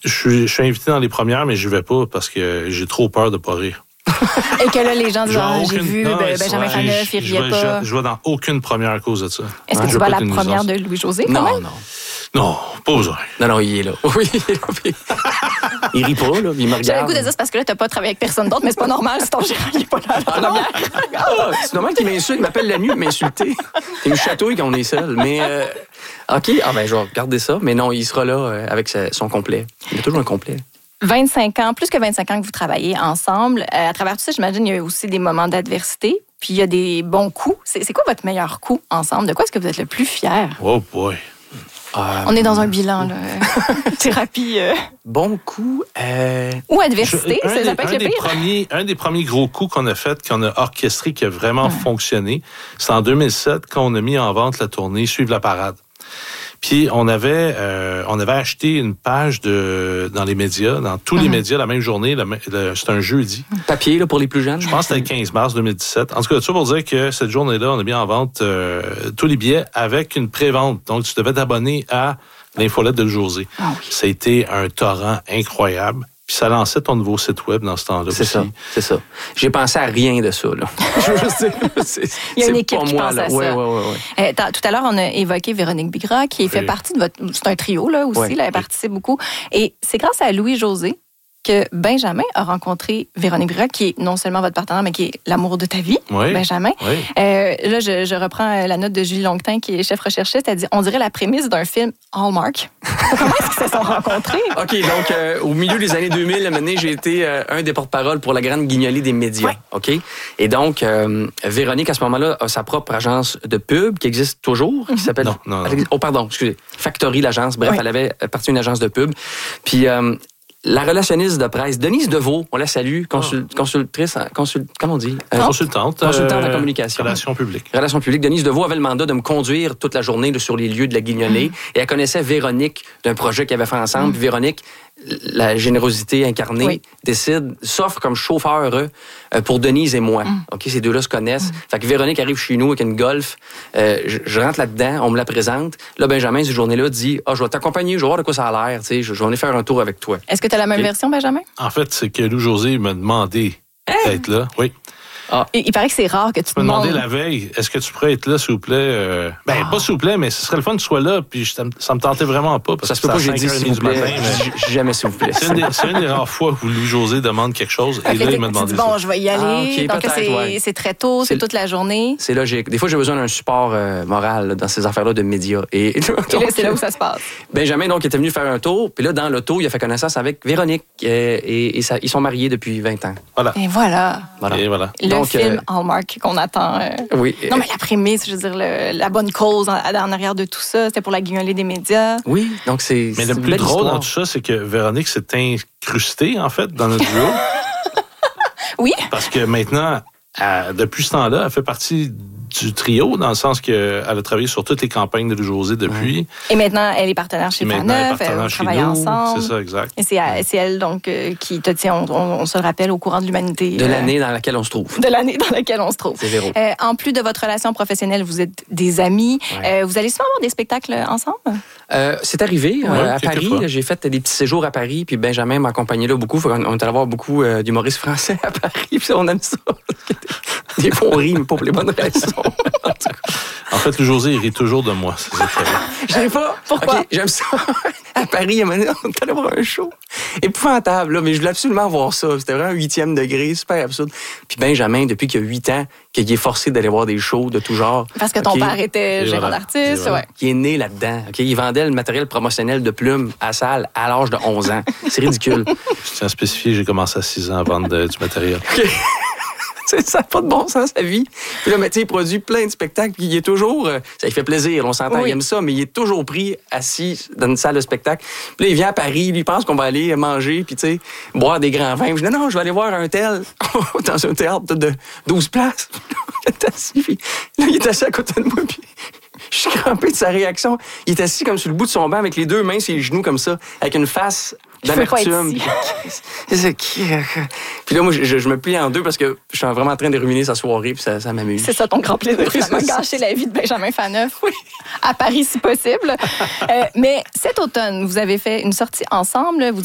Je suis invité dans les premières, mais je vais pas parce que j'ai trop peur de pas rire. Et que là, les gens disent, j'ai vu Benjamin Faneuf, il riait pas. Je vais dans aucune première à cause de ça. Est-ce que tu vas à la première de Louis-José? Non, pas besoin. Non, il est là. Oui, il est là. Il rit pas, là, il me regarde. J'avais le goût de dire, c'est parce que là, t'as pas travaillé avec personne d'autre, mais c'est pas normal si ton gérant, il est pas là à la première. C'est normal qu'il m'insulte, il m'appelle la nuit pour m'insulter. C'est une chatouille quand on est seul. Mais, OK, je vais regarder ça. Mais non, il sera là avec son complet. Il a toujours un complet. 25 ans, plus que 25 ans que vous travaillez ensemble. À travers tout ça, j'imagine, il y a aussi des moments d'adversité, puis il y a des bons coups. C'est quoi votre meilleur coup ensemble? De quoi est-ce que vous êtes le plus fier? Oh boy! On est dans un bilan, là. Thérapie. Bon coup. Ou adversité, ça peut être le pire. Un des premiers gros coups qu'on a fait, qu'on a orchestré, qui a vraiment fonctionné, c'est en 2007, quand on a mis en vente la tournée Suivre la parade. Puis on avait acheté une page dans les médias, dans tous les médias, la même journée. C'est un jeudi. Papier là, pour les plus jeunes? Je pense que c'était le 15 mars 2017. En tout cas, tout ça pour dire que cette journée-là, on a mis en vente tous les billets avec une pré-vente. Donc, tu devais t'abonner à l'infolette de José. Ah oui. Ça a été un torrent incroyable. Puis ça lançait ton nouveau site web dans ce temps-là c'est aussi. C'est ça. J'ai pensé à rien de ça, là. Il y a une équipe qui pense à ça. Ouais. Tout à l'heure, on a évoqué Véronique Bigra, qui fait partie de votre... C'est un trio, là, aussi. Là, elle participe beaucoup. Et c'est grâce à Louis-José que Benjamin a rencontré Véronique Bigra, qui est non seulement votre partenaire, mais qui est l'amour de ta vie, Benjamin. Oui. Là, je reprends la note de Julie Longtin, qui est chef recherchiste. Elle dit, on dirait la prémisse d'un film Hallmark. Comment est-ce qu'ils se sont rencontrés? OK, donc, au milieu des années 2000, à un moment donné, j'ai été un des porte-parole pour la grande guignolée des médias. Ouais. OK? Et donc, Véronique, à ce moment-là, a sa propre agence de pub qui existe toujours, qui s'appelle... Non. Oh, pardon, excusez. Factory, l'agence. Bref, elle avait parti une agence de pub. Puis... la relationniste de presse, Denise Deveau, on la salue, consultrice, comment on dit? Consultante en communication. Relations publiques. Relations publiques. Denise Deveau avait le mandat de me conduire toute la journée là, sur les lieux de la guignolée. Et elle connaissait Véronique d'un projet qu'ils avaient fait ensemble. Puis Véronique, la générosité incarnée, s'offre comme chauffeur pour Denise et moi. OK, ces deux-là se connaissent. Fait que Véronique arrive chez nous avec une Golf. Je rentre là-dedans, on me la présente. Là, Benjamin, cette journée-là, dit « je vais t'accompagner, je vais voir de quoi ça a l'air. Je vais aller faire un tour avec toi. » Est-ce que tu as la même version, Benjamin? En fait, c'est que Louis-José m'a demandé d'être là. Oui. Il paraît que c'est rare que tu te demandes... Je me demandais la veille, est-ce que tu pourrais être là, s'il vous plaît? Pas s'il vous plaît, mais ce serait le fun que tu sois là, puis ça me tentait vraiment pas. Parce ça se peut pas que j'ai dit s'il vous plaît. Jamais s'il vous plaît. C'est une des rares fois où Louis-José demande quelque chose, et là, il m'a demandé ça. Je vais y aller. Donc, c'est très tôt, c'est toute la journée. C'est logique. Des fois, j'ai besoin d'un support moral dans ces affaires-là de médias. Et là, c'est là où ça se passe. Benjamin, donc, était venu faire un tour, puis là, dans l'auto, il a fait connaissance avec Véronique, et ils sont mariés depuis 20 ans. Voilà. Et voilà. Le film Hallmark qu'on attend. Oui. Non, mais la prémisse, je veux dire, la bonne cause en arrière de tout ça, c'était pour la guignolée des médias. Oui, donc c'est. Mais le plus drôle dans tout ça, c'est que Véronique s'est incrustée, en fait, dans notre duo. Oui. Parce que maintenant, depuis ce temps-là, elle fait partie du trio, dans le sens qu'elle a travaillé sur toutes les campagnes de Louis-José depuis. Et maintenant, elle est partenaire chez Faneuf, on travaille ensemble. C'est ça, exact. Et c'est elle, donc, qui te tient, on se le rappelle, au courant de l'humanité. De l'année dans laquelle on se trouve. De l'année dans laquelle on se trouve. C'est Véro. En plus de votre relation professionnelle, vous êtes des amis. Ouais. Vous allez souvent avoir des spectacles ensemble? C'est arrivé à Paris. J'ai fait des petits séjours à Paris, puis Benjamin m'a accompagné là beaucoup. On est allé voir beaucoup d'humoristes français à Paris, puis on aime ça. Des fois, on rit, mais pas pour les bonnes raisons. En fait, Louis-José, il rit toujours de moi. J'aime pas. Pourquoi? Okay, j'aime ça. À Paris, on est allé voir un show. Épouvantable, là, mais je voulais absolument voir ça. C'était vraiment un 8e degré, super absurde. Puis Benjamin, depuis qu'il a 8 ans, qu'il est forcé d'aller voir des shows de tout genre. Parce que ton père était gérant d'artiste, Il est né là-dedans. Il vendait le matériel promotionnel de plumes à salle à l'âge de 11 ans. C'est ridicule. Je tiens à spécifier, j'ai commencé à 6 ans à vendre du matériel. Okay. Ça n'a pas de bon sens, sa vie. Puis là, il produit plein de spectacles, puis il est toujours... ça lui fait plaisir, on s'entend, il aime ça, mais il est toujours pris assis dans une salle de spectacle. Puis là, il vient à Paris, lui, il pense qu'on va aller manger, puis tu sais, boire des grands vins. Je dis, non, je vais aller voir un tel dans un théâtre de 12 places. Il est assis à côté de moi, puis je suis crampé de sa réaction. Il est assis comme sur le bout de son banc, avec les deux mains sur les genoux, comme ça, avec une face... d'amertume. Puis là, moi, je me plie en deux parce que je suis vraiment en train de ruminer sa soirée, puis ça m'amuse. C'est ça ton grand plaisir, vraiment gâcher la vie de Benjamin Faneuf. À Paris, si possible. Mais cet automne, vous avez fait une sortie ensemble. Vous